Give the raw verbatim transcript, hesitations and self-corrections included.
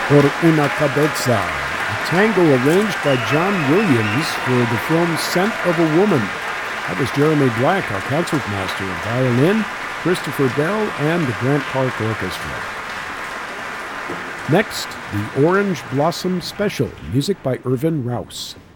Por una cabeza, a tango arranged by John Williams for the film Scent of a Woman. That was Jeremy Black, our concertmaster, violin, Christopher Bell, and the Grant Park Orchestra. Next, the Orange Blossom Special, music by Irvin Rouse.